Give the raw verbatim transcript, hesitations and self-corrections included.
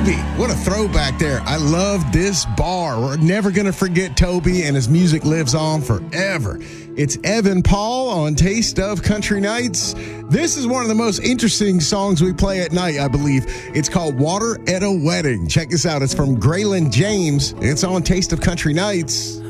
Toby, what a throwback there. I love this bar. We're never going to forget Toby, and his music lives on forever. It's Evan Paul on Taste of Country Nights. This is one of the most interesting songs we play at night, I believe. It's called Water at a Wedding. Check this out. It's from Graylan James. It's on Taste of Country Nights.